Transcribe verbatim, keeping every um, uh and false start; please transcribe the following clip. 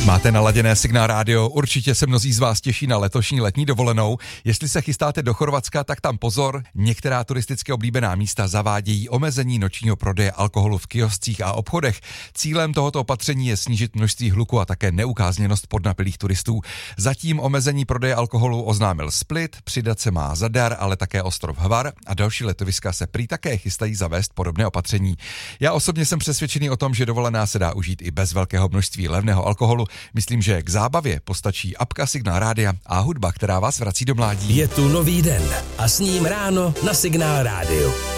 Máte naladěné Signál rádio, určitě se mnozí z vás těší na letošní letní dovolenou. Jestli se chystáte do Chorvatska, tak tam pozor, některá turisticky oblíbená místa zavádějí omezení nočního prodeje alkoholu v kioscích a obchodech. Cílem tohoto opatření je snížit množství hluku a také neukázněnost podnapilých turistů. Zatím omezení prodeje alkoholu oznámil Split, přidat se má Zadar, ale také ostrov Hvar a další letoviska se prý také chystají zavést podobné opatření. Já osobně jsem přesvědčený o tom, že dovolená se dá užít i bez velkého množství levného alkoholu. Myslím, že k zábavě postačí apka Signál rádia a hudba, která vás vrací do mládí. Je tu nový den a s ním ráno na Signál rádiu.